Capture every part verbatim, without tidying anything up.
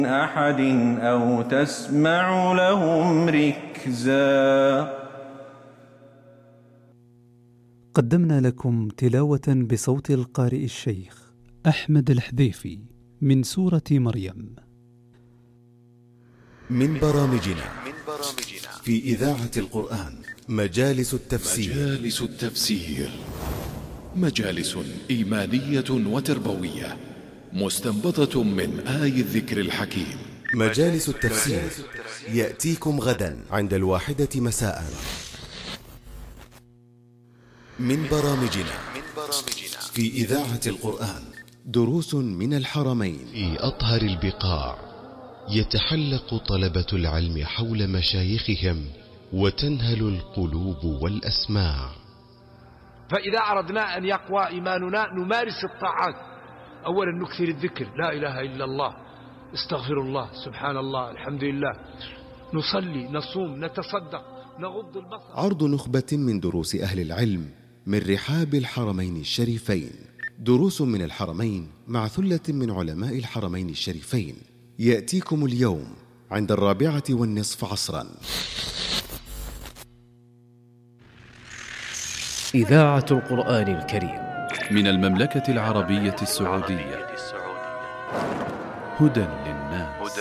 أحد أو تسمع لهم ركزا. قدمنا لكم تلاوة بصوت القارئ الشيخ أحمد الحذيفي من سورة مريم. من برامجنا في إذاعة القرآن مجالس التفسير. مجالس التفسير مجالس إيمانية وتربوية مستنبطة من آي الذكر الحكيم. مجالس التفسير يأتيكم غدا عند الواحدة مساء. من برامجنا في إذاعة القرآن دروس من الحرمين. في أطهر البقاع يتحلق طلبة العلم حول مشايخهم وتنهل القلوب والأسماع. فإذا أردنا أن يقوى إيماننا نمارس الطاعات. أولا نكثر الذكر، لا إله إلا الله، استغفر الله، سبحان الله، الحمد لله، نصلي، نصوم، نتصدق، نغض البصر. عرض نخبة من دروس أهل العلم من رحاب الحرمين الشريفين. دروس من الحرمين مع ثلة من علماء الحرمين الشريفين يأتيكم اليوم عند الرابعة والنصف عصرا. إذاعة القرآن الكريم من المملكة العربية السعودية. هدى للناس.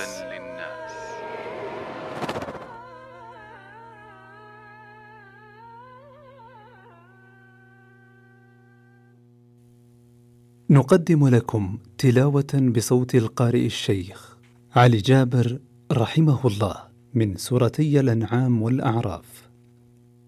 نقدم لكم تلاوة بصوت القارئ الشيخ علي جابر رحمه الله من سورتي الأنعام والأعراف.